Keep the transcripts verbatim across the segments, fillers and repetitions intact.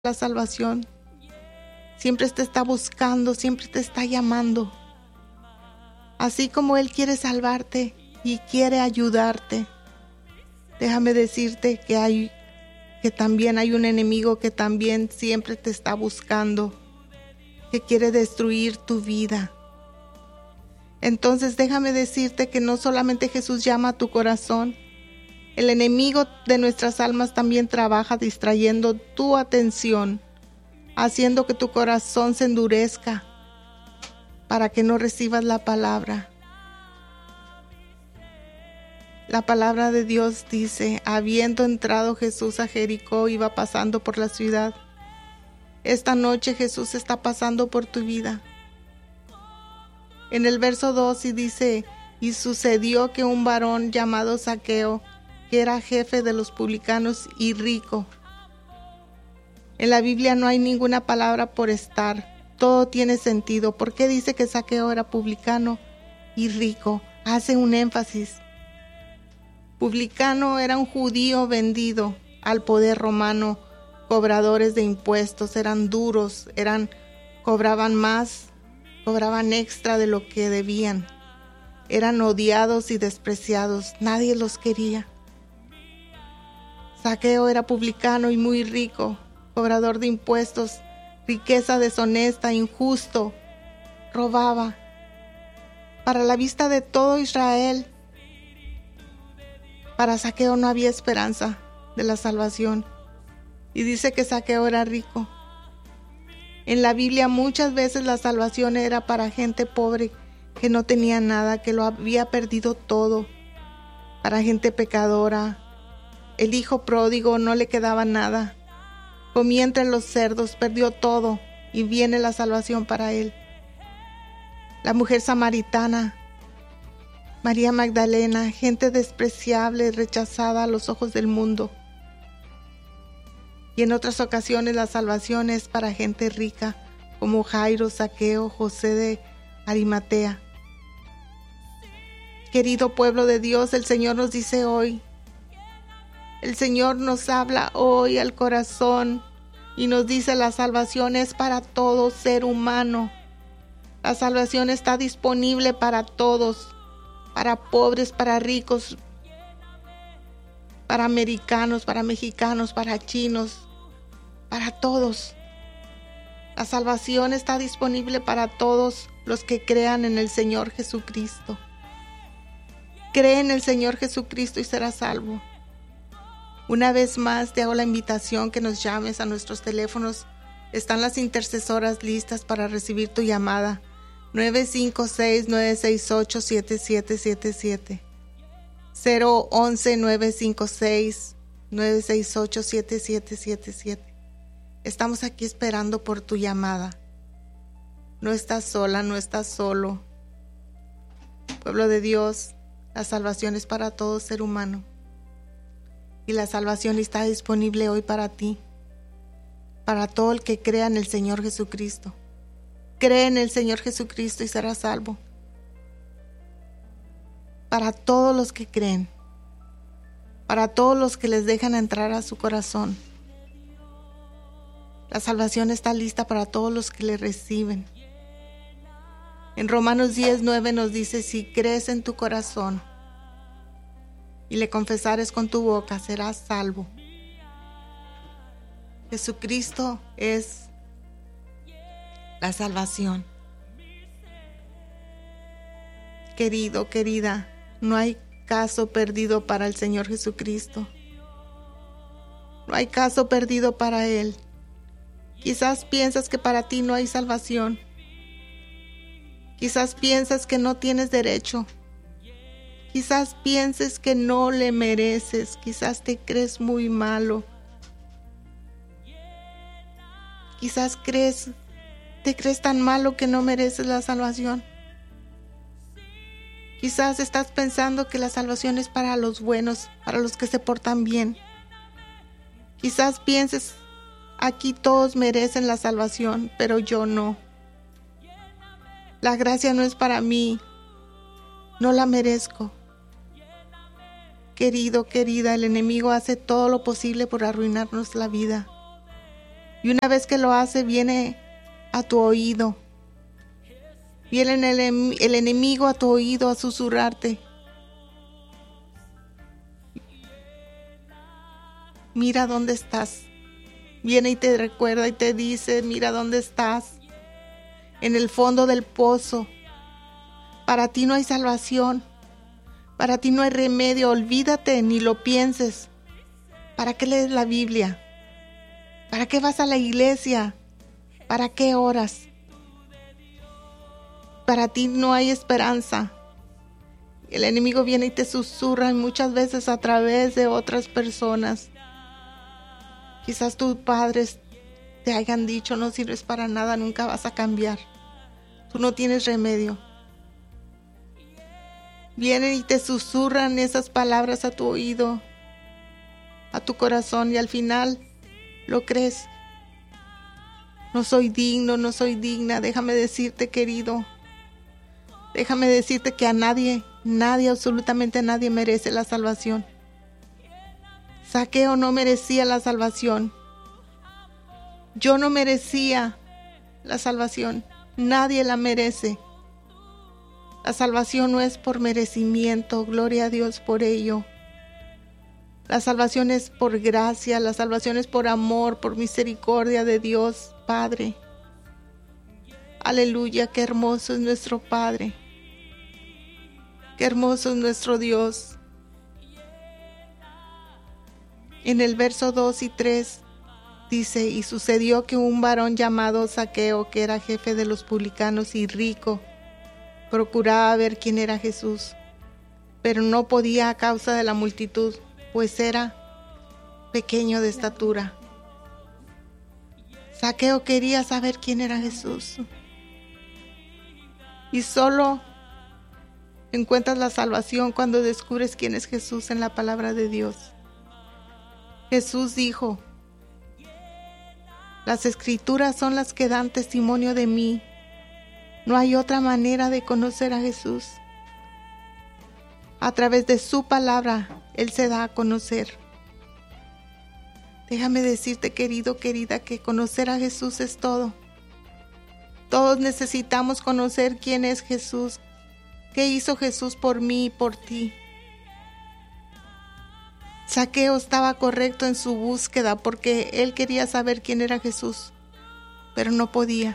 la salvación. Siempre te está buscando, siempre te está llamando. Así como Él quiere salvarte y quiere ayudarte, déjame decirte que hay, que también hay un enemigo que también siempre te está buscando, que quiere destruir tu vida. Entonces déjame decirte que no solamente Jesús llama a tu corazón, el enemigo de nuestras almas también trabaja distrayendo tu atención, haciendo que tu corazón se endurezca para que no recibas la palabra. La palabra de Dios dice, habiendo entrado Jesús a Jericó, iba pasando por la ciudad. Esta noche Jesús está pasando por tu vida. En el verso dos y dice, y sucedió que un varón llamado Zaqueo, que era jefe de los publicanos y rico. En la Biblia no hay ninguna palabra por estar, todo tiene sentido. ¿Por qué dice que Zaqueo era publicano y rico? Hace un énfasis. Publicano era un judío vendido al poder romano, cobradores de impuestos, eran duros, eran, cobraban más, cobraban extra de lo que debían. Eran odiados y despreciados, nadie los quería. Zaqueo era publicano y muy rico, cobrador de impuestos, riqueza deshonesta, injusto, robaba. Para la vista de todo Israel, para Zaqueo no había esperanza de la salvación. Y dice que Zaqueo era rico. En la Biblia muchas veces la salvación era para gente pobre que no tenía nada, que lo había perdido todo. Para gente pecadora. El hijo pródigo no le quedaba nada. Comía entre los cerdos, perdió todo y viene la salvación para él. La mujer samaritana, María Magdalena, gente despreciable, rechazada a los ojos del mundo. Y en otras ocasiones la salvación es para gente rica, como Jairo, Zaqueo, José de Arimatea. Querido pueblo de Dios, el Señor nos dice hoy, el Señor nos habla hoy al corazón y nos dice la salvación es para todo ser humano. La salvación está disponible para todos, para pobres, para ricos, para americanos, para mexicanos, para chinos, para todos. La salvación está disponible para todos los que crean en el Señor Jesucristo. Cree en el Señor Jesucristo y serás salvo. Una vez más te hago la invitación que nos llames a nuestros teléfonos. Están las intercesoras listas para recibir tu llamada. nueve cinco seis, nueve seis ocho, siete siete siete siete. cero once, nueve cinco seis, nueve seis ocho, siete siete siete siete. Estamos aquí esperando por tu llamada. No estás sola, no estás solo. Pueblo de Dios, la salvación es para todo ser humano. Y la salvación está disponible hoy para ti, para todo el que crea en el Señor Jesucristo. Cree en el Señor Jesucristo y serás salvo. Para todos los que creen, para todos los que les dejan entrar a su corazón. La salvación está lista para todos los que le reciben. En Romanos diez, nueve nos dice, si crees en tu corazón y le confesares con tu boca, serás salvo. Jesucristo es la salvación. Querido, querida, no hay caso perdido para el Señor Jesucristo. No hay caso perdido para Él. Quizás piensas que para ti no hay salvación. Quizás piensas que no tienes derecho. Quizás pienses que no le mereces. Quizás te crees muy malo. Quizás crees, te crees tan malo que no mereces la salvación. Quizás estás pensando que la salvación es para los buenos, para los que se portan bien. Quizás pienses, aquí todos merecen la salvación, pero yo no. La gracia no es para mí, no la merezco. Querido, querida, el enemigo hace todo lo posible por arruinarnos la vida. Y una vez que lo hace, viene a tu oído. Viene el, el enemigo a tu oído a susurrarte. Mira dónde estás. Viene y te recuerda y te dice, mira dónde estás. En el fondo del pozo. Para ti no hay salvación. Para ti no hay remedio. Olvídate, ni lo pienses. ¿Para qué lees la Biblia? ¿Para qué vas a la iglesia? ¿Para qué oras? Para ti no hay esperanza. El enemigo viene y te susurra muchas veces a través de otras personas. Quizás tus padres te hayan dicho, no sirves para nada, nunca vas a cambiar. Tú no tienes remedio. Vienen y te susurran esas palabras a tu oído, a tu corazón, y al final lo crees. No soy digno, no soy digna. Déjame decirte, querido, déjame decirte que a nadie, nadie, absolutamente nadie merece la salvación. Zaqueo no merecía la salvación. Yo no merecía la salvación. Nadie la merece. La salvación no es por merecimiento, gloria a Dios por ello. La salvación es por gracia, la salvación es por amor, por misericordia de Dios Padre. Aleluya, qué hermoso es nuestro Padre. Qué hermoso es nuestro Dios. En el verso dos y tres dice, y sucedió que un varón llamado Zaqueo, que era jefe de los publicanos y rico, procuraba ver quién era Jesús, pero no podía a causa de la multitud, pues era pequeño de estatura. Zaqueo quería saber quién era Jesús. Y solo encuentras la salvación cuando descubres quién es Jesús en la palabra de Dios. Jesús dijo, las escrituras son las que dan testimonio de mí. No hay otra manera de conocer a Jesús. A través de su palabra, Él se da a conocer. Déjame decirte, querido, querida, que conocer a Jesús es todo. Todos necesitamos conocer quién es Jesús, qué hizo Jesús por mí y por ti. Zaqueo estaba correcto en su búsqueda porque él quería saber quién era Jesús, pero no podía.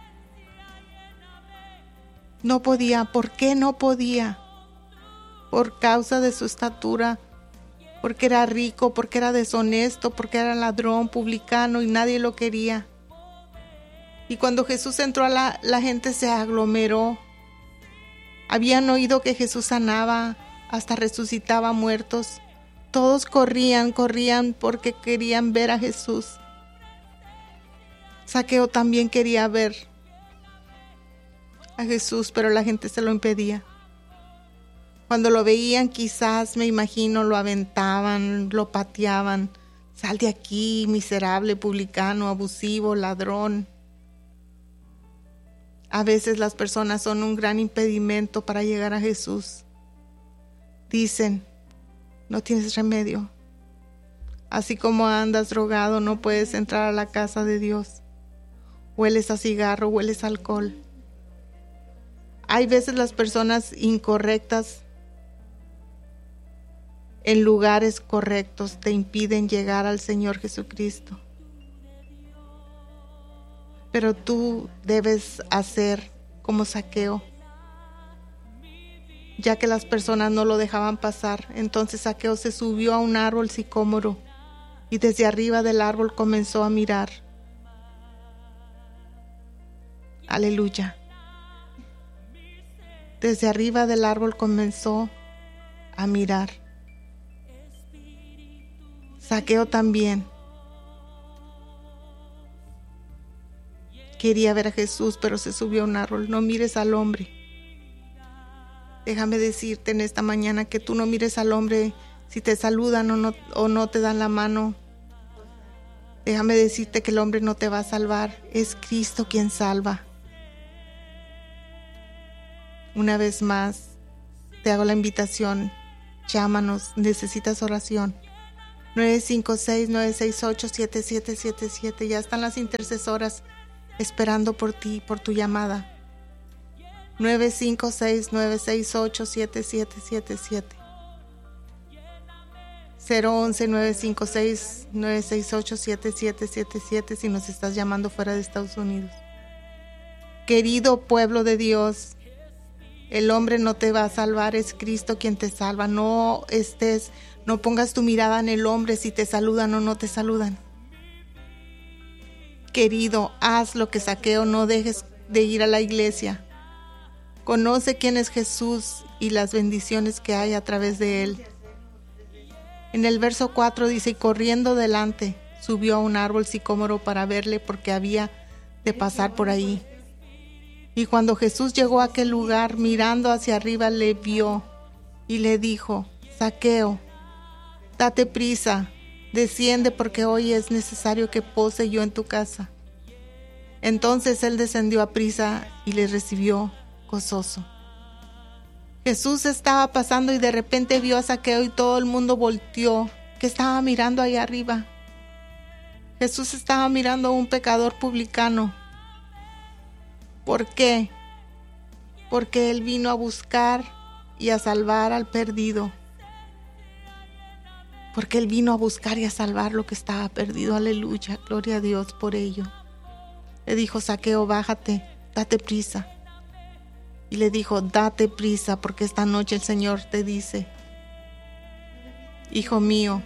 No podía. ¿Por qué no podía? Por causa de su estatura, porque era rico, porque era deshonesto, porque era ladrón, publicano y nadie lo quería. Y cuando Jesús entró, a la, la gente se aglomeró. Habían oído que Jesús sanaba, hasta resucitaba muertos. Todos corrían, corrían porque querían ver a Jesús. Zaqueo también quería ver a Jesús, pero la gente se lo impedía. Cuando lo veían, quizás, me imagino, lo aventaban, lo pateaban. Sal de aquí, miserable, publicano, abusivo, ladrón. A veces las personas son un gran impedimento para llegar a Jesús. Dicen, no tienes remedio. Así como andas drogado, no puedes entrar a la casa de Dios. Hueles a cigarro, hueles a alcohol. Hay veces las personas incorrectas en lugares correctos te impiden llegar al Señor Jesucristo. Pero tú debes hacer como Zaqueo. Ya que las personas no lo dejaban pasar, entonces Zaqueo se subió a un árbol sicómoro y desde arriba del árbol comenzó a mirar. Aleluya. Desde arriba del árbol comenzó a mirar. Zaqueo también quería ver a Jesús, pero se subió a un árbol. No mires al hombre. Déjame decirte en esta mañana que tú no mires al hombre si te saludan o no, o no te dan la mano. Déjame decirte que el hombre no te va a salvar. Es Cristo quien salva. Una vez más, te hago la invitación. Llámanos. Necesitas oración. nueve cinco seis, nueve seis ocho, siete siete siete siete. Ya están las intercesoras esperando por ti, por tu llamada. nueve cinco seis, nueve seis ocho, siete siete siete siete. cero once, nueve cinco seis, nueve seis ocho, siete siete siete siete si nos estás llamando fuera de Estados Unidos. Querido pueblo de Dios, el hombre no te va a salvar, es Cristo quien te salva. No estés, no pongas tu mirada en el hombre si te saludan o no te saludan. Querido, haz lo que Zaqueo, no dejes de ir a la iglesia. Conoce quién es Jesús y las bendiciones que hay a través de él. En el verso cuatro dice, y corriendo delante, subió a un árbol sicómoro para verle porque había de pasar por ahí. Y cuando Jesús llegó a aquel lugar, mirando hacia arriba, le vio y le dijo, Zaqueo, date prisa, desciende porque hoy es necesario que pose yo en tu casa. Entonces él descendió a prisa y le recibió gozoso. Jesús estaba pasando y de repente vio a Zaqueo y todo el mundo volteó, que estaba mirando ahí arriba. Jesús estaba mirando a un pecador publicano. ¿Por qué? Porque él vino a buscar y a salvar al perdido. Porque él vino a buscar y a salvar lo que estaba perdido. Aleluya, gloria a Dios por ello. Le dijo, Zaqueo, bájate, date prisa. Y le dijo, date prisa, porque esta noche el Señor te dice, hijo mío,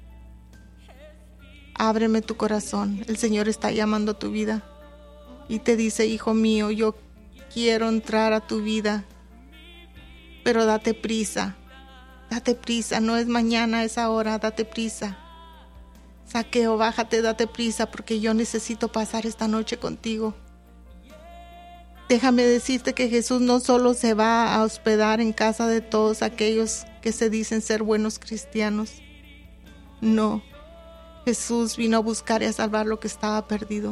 ábreme tu corazón. El Señor está llamando a tu vida. Y te dice, hijo mío, yo quiero entrar a tu vida, pero date prisa, date prisa, no es mañana, es ahora, date prisa. Zaqueo, bájate, date prisa, porque yo necesito pasar esta noche contigo. Déjame decirte que Jesús no solo se va a hospedar en casa de todos aquellos que se dicen ser buenos cristianos. No, Jesús vino a buscar y a salvar lo que estaba perdido.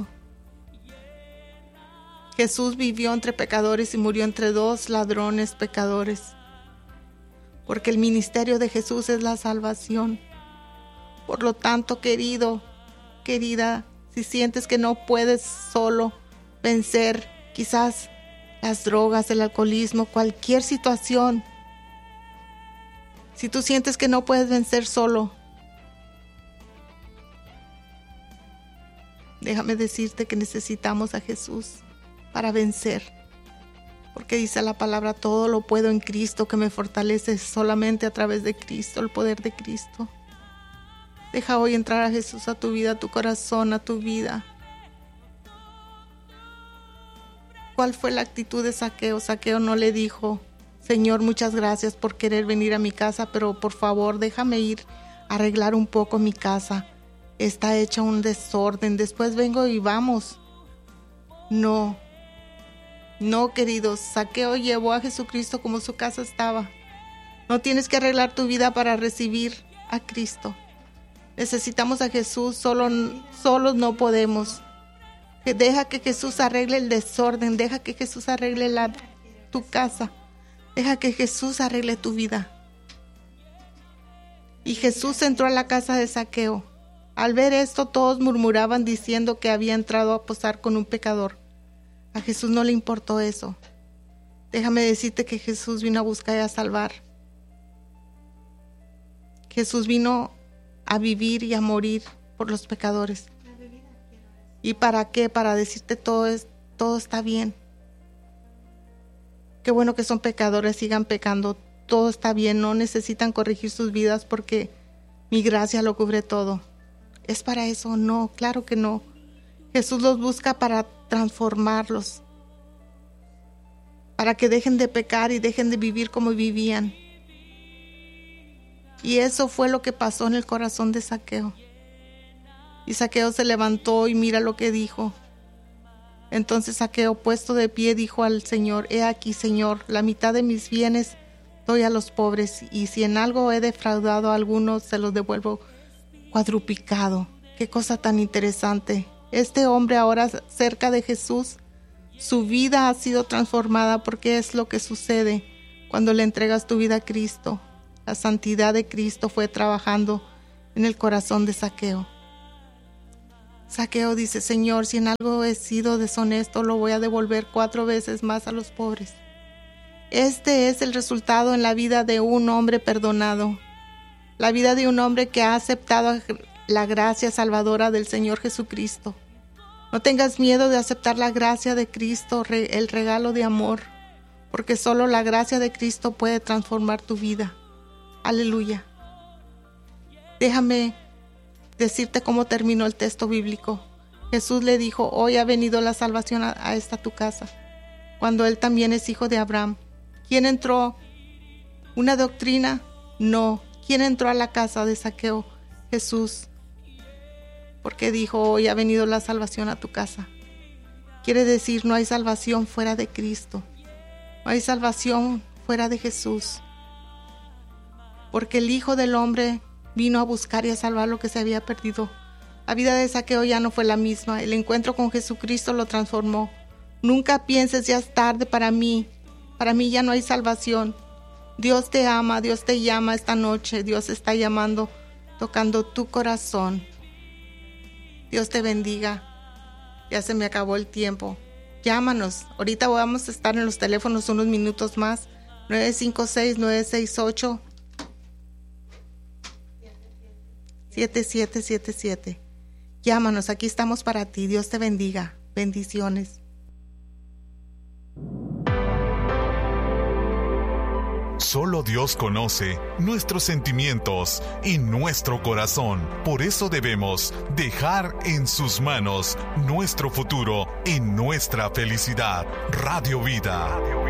Jesús vivió entre pecadores y murió entre dos ladrones pecadores. Porque el ministerio de Jesús es la salvación. Por lo tanto, querido, querida, si sientes que no puedes solo vencer quizás las drogas, el alcoholismo, cualquier situación, si tú sientes que no puedes vencer solo, déjame decirte que necesitamos a Jesús para vencer, porque dice la palabra, todo lo puedo en Cristo que me fortalece, solamente a través de Cristo, el poder de Cristo. Deja hoy entrar a Jesús a tu vida, a tu corazón, a tu vida. ¿Cuál fue la actitud de Zaqueo? Zaqueo no le dijo, Señor, muchas gracias por querer venir a mi casa, pero por favor déjame ir a arreglar un poco mi casa. Está hecha un desorden, después vengo y vamos. No. No, queridos, Zaqueo llevó a Jesucristo como su casa estaba. No tienes que arreglar tu vida para recibir a Cristo. Necesitamos a Jesús, solo, solos no podemos. Deja que Jesús arregle el desorden, deja que Jesús arregle la, tu casa, deja que Jesús arregle tu vida. Y Jesús entró a la casa de Zaqueo. Al ver esto, todos murmuraban diciendo que había entrado a posar con un pecador. A Jesús no le importó eso. Déjame decirte que Jesús vino a buscar y a salvar. Jesús vino a vivir y a morir por los pecadores. ¿Y para qué? Para decirte todo, es, todo está bien. Qué bueno que son pecadores, sigan pecando. Todo está bien, no necesitan corregir sus vidas porque mi gracia lo cubre todo. ¿Es para eso? No, claro que no. Jesús los busca para transformarlos, para que dejen de pecar y dejen de vivir como vivían. Y eso fue lo que pasó en el corazón de Zaqueo. Y Zaqueo se levantó y mira lo que dijo. Entonces Zaqueo, puesto de pie, dijo al Señor, he aquí, Señor, la mitad de mis bienes doy a los pobres, y si en algo he defraudado a alguno, se los devuelvo cuadruplicado. Qué cosa tan interesante. Este hombre ahora cerca de Jesús, su vida ha sido transformada, porque es lo que sucede cuando le entregas tu vida a Cristo. La santidad de Cristo fue trabajando en el corazón de Zaqueo. Zaqueo dice: Señor, si en algo he sido deshonesto, lo voy a devolver cuatro veces más a los pobres. Este es el resultado en la vida de un hombre perdonado, la vida de un hombre que ha aceptado la gracia salvadora del Señor Jesucristo. No tengas miedo de aceptar la gracia de Cristo, el regalo de amor, porque solo la gracia de Cristo puede transformar tu vida. Aleluya. Déjame decirte cómo terminó el texto bíblico. Jesús le dijo: hoy ha venido la salvación a, a esta tu casa, cuando él también es hijo de Abraham. ¿Quién entró? ¿Una doctrina? No. ¿Quién entró a la casa de Zaqueo? Jesús. Porque dijo: hoy ha venido la salvación a tu casa. Quiere decir, no hay salvación fuera de Cristo. No hay salvación fuera de Jesús. Porque el Hijo del Hombre vino a buscar y a salvar lo que se había perdido. La vida de Zaqueo ya no fue la misma. El encuentro con Jesucristo lo transformó. Nunca pienses: ya es tarde para mí. Para mí ya no hay salvación. Dios te ama, Dios te llama esta noche. Dios está llamando, tocando tu corazón. Dios te bendiga. Ya se me acabó el tiempo. Llámanos. Ahorita vamos a estar en los teléfonos unos minutos más. nueve cinco seis, nueve seis ocho, siete siete siete siete. Llámanos, aquí estamos para ti. Dios te bendiga. Bendiciones. Solo Dios conoce nuestros sentimientos y nuestro corazón. Por eso debemos dejar en sus manos nuestro futuro y nuestra felicidad. Radio Vida.